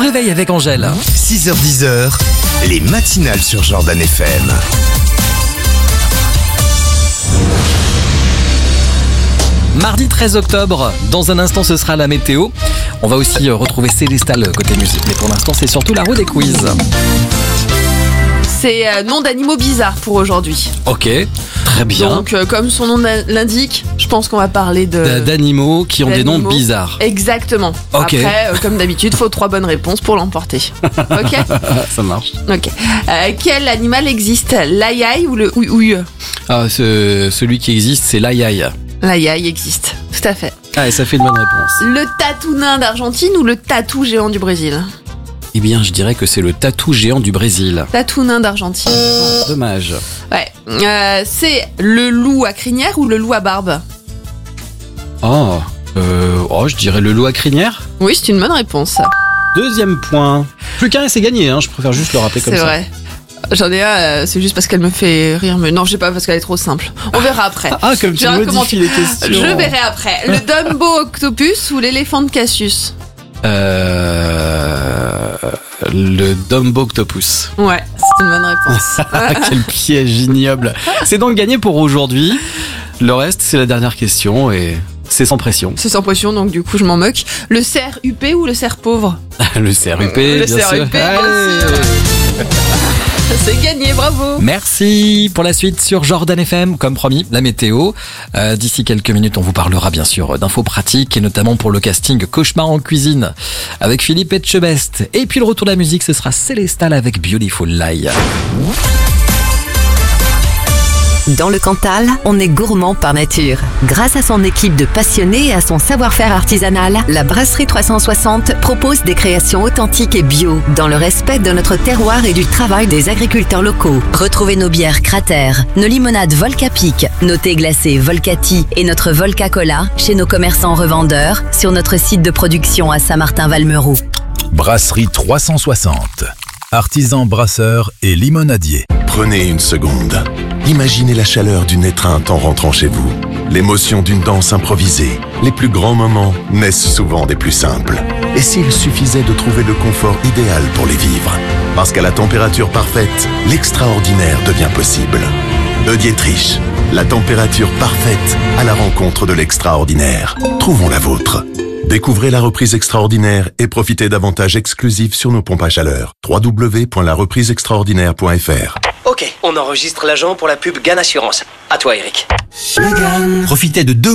réveil avec Angèle. 6h-10h, les matinales sur Jordan FM. Mardi 13 octobre, dans un instant ce sera la météo. On va aussi retrouver Célestal côté musique, mais pour l'instant c'est surtout la roue des quiz. C'est nom d'animaux bizarres pour aujourd'hui. Ok, très bien. Donc comme son nom l'indique, je pense qu'on va parler d'animaux qui ont des noms bizarres. Exactement. Ok. Après, comme d'habitude, faut 3 bonnes réponses pour l'emporter. Ok. Ça marche. Ok. Quel animal existe? L'aïaï ou le ouï? Celui qui existe, c'est l'aïaï. L'aïaï existe, tout à fait. Ah, et ça fait une bonne réponse. Le tatou nain d'Argentine ou le tatou géant du Brésil? Eh bien, je dirais que c'est le tatou géant du Brésil. Tatou nain d'Argentine. Dommage. Ouais. C'est le loup à crinière ou le loup à barbe? Je dirais le loup à crinière. Oui, c'est une bonne réponse. Deuxième point. Plus qu'un et c'est gagné, hein. Je préfère juste le rappeler comme ça. C'est vrai. J'en ai un, c'est juste parce qu'elle me fait rire, mais non, je sais pas, parce qu'elle est trop simple. On verra après. Comme tu modifies les questions. Je verrai après. Le Dumbo Octopus ou l'éléphant de Cassius? Le Dumbo Octopus. Ouais, c'est une bonne réponse. Quel piège ignoble. C'est donc gagné pour aujourd'hui. Le reste, c'est la dernière question et c'est sans pression. C'est sans pression, donc du coup, je m'en moque. Le cerf huppé ou le cerf pauvre? Le CRUP, Le bien sûr. CRUP, bien sûr. C'est gagné, bravo. Merci pour la suite sur Jordan FM, comme promis, la météo. D'ici quelques minutes, on vous parlera bien sûr d'infos pratiques et notamment pour le casting Cauchemar en cuisine avec Philippe Etchebest. Et puis le retour de la musique, ce sera Célestal avec Beautiful Lie. Dans le Cantal, on est gourmand par nature. Grâce à son équipe de passionnés et à son savoir-faire artisanal, la Brasserie 360 propose des créations authentiques et bio, dans le respect de notre terroir et du travail des agriculteurs locaux. Retrouvez nos bières Cratère, nos limonades Volcapic, nos thés glacés Volcati et notre Volca Cola chez nos commerçants revendeurs sur notre site de production à Saint-Martin-Valmeroux. Brasserie 360. Artisans brasseurs et limonadiers. Prenez une seconde. Imaginez la chaleur d'une étreinte en rentrant chez vous. L'émotion d'une danse improvisée. Les plus grands moments naissent souvent des plus simples. Et s'il suffisait de trouver le confort idéal pour les vivre? Parce qu'à la température parfaite, l'extraordinaire devient possible. De Dietrich, la température parfaite à la rencontre de l'extraordinaire. Trouvons la vôtre. Découvrez la reprise extraordinaire et profitez d'avantages exclusifs sur nos pompes à chaleur. www.larepriseextraordinaire.fr. Ok, on enregistre l'agent pour la pub GAN Assurance. À toi, Eric. Profitez de 2